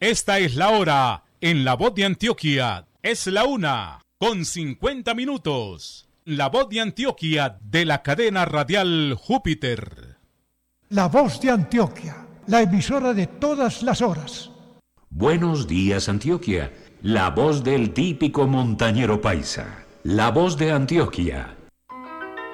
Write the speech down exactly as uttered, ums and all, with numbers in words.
Esta es la hora en La Voz de Antioquia. Es la una con cincuenta minutos. La Voz de Antioquia de la cadena radial Júpiter. La Voz de Antioquia, la emisora de todas las horas. Buenos días, Antioquia. La voz del típico montañero paisa. La Voz de Antioquia.